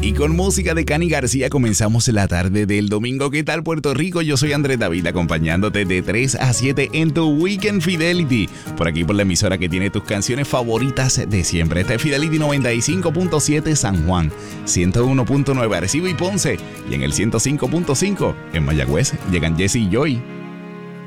Y con música de Cani García comenzamos la tarde del domingo. ¿Qué tal, Puerto Rico? Yo soy Andrés David, acompañándote de 3 a 7 en tu Weekend Fidelity. Por aquí por la emisora que tiene tus canciones favoritas de siempre. Este es Fidelity 95.7 San Juan, 101.9 Arecibo y Ponce. Y en el 105.5 en Mayagüez llegan Jesse y Joy.